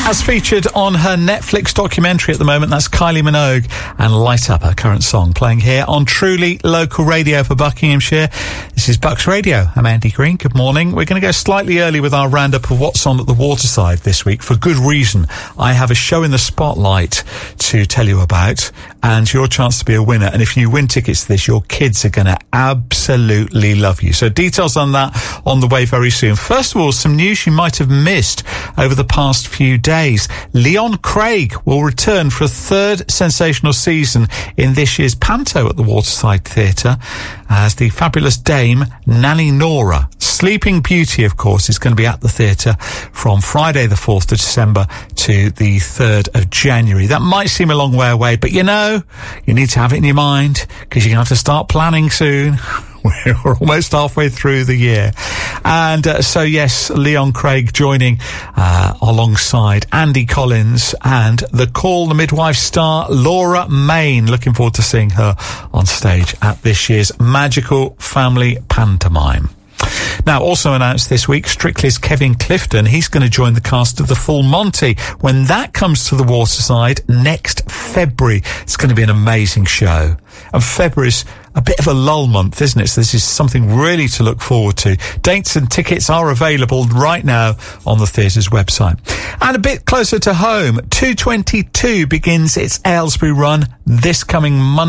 As featured on her Netflix documentary at the moment, that's Kylie Minogue and Light Up, her current song, playing here on Truly Local Radio for Buckinghamshire. This is Bucks Radio. I'm Andy Green. Good morning. We're going to go slightly early with our roundup of what's on at the Waterside this week, for good reason. I have a show in the spotlight to tell you about, and your chance to be a winner. And if you win tickets to this, your kids are going to absolutely love you. So details on that on the way very soon. First of all, some news you might have missed over the past few days. Leon Craig will return for a third sensational season in this year's Panto at the Waterside Theatre as the fabulous dame Nanny Nora. Sleeping Beauty, of course, is going to be at the theatre from Friday the 4th of December to the 3rd of January. That might seem a long way away, but you know, you need to have it in your mind because you're going to have to start planning soon. We're almost halfway through the year. And so, yes, Leon Craig joining alongside Andy Collins and the Call the Midwife star Laura Main. Looking forward to seeing her on stage at this year's Magical Family Pantomime. Now, also announced this week, Strictly's Kevin Clifton. He's going to join the cast of The Full Monty when that comes to the Waterside next February. It's going to be an amazing show. And February's a bit of a lull month, isn't it? So this is something really to look forward to. Dates and tickets are available right now on the theatre's website. And a bit closer to home, 222 begins its Aylesbury run this coming Monday.